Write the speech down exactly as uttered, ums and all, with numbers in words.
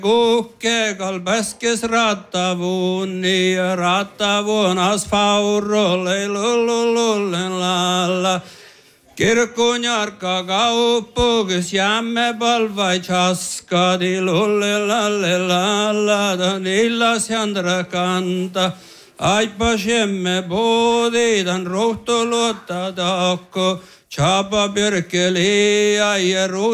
Kuhkekal pääskes rattavuun, niin rattavuun asfaurolle lullulullen laalla. Kirkon jarkka kauppukis jämme palvai chaskadi lulle lalle laalla. Illas jandra kanta, aipa shemme boodidan rohtoluotta takko. Chapa björkeli ja